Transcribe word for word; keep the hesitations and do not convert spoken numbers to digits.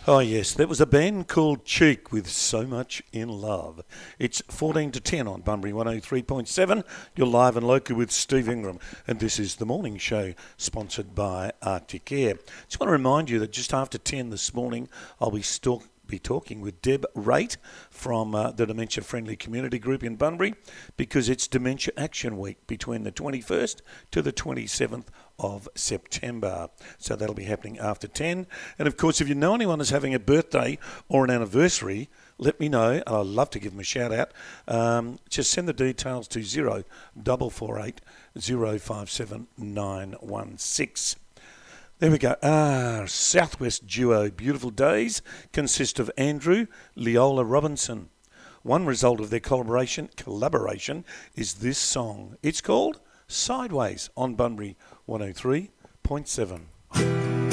Oh, yes, that was a band called Cheek with So Much in Love. It's fourteen to ten on Bunbury one oh three point seven. You're live and local with Steve Ingram, and this is the morning show sponsored by Arctic Air. Just want to remind you that just after ten this morning, I'll be stalk- be talking with Deb Raitt from uh, the Dementia Friendly Community Group in Bunbury, because it's Dementia Action Week between the twenty-first to the twenty-seventh of September. So that'll be happening after ten. And of course, if you know anyone who's having a birthday or an anniversary, let me know, and I'd love to give them a shout out. Um, just send the details to zero four four eight zero five seven nine one six. There we go. Ah, Southwest duo Beautiful Days consist of Andrew Leola Robinson. One result of their collaboration collaboration is this song. It's called Sideways on Bunbury one oh three point seven.